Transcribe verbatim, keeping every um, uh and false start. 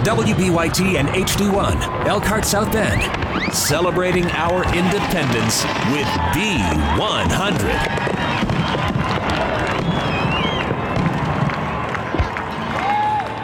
W B Y T and H D one, Elkhart South Bend. Celebrating our independence with B one hundred.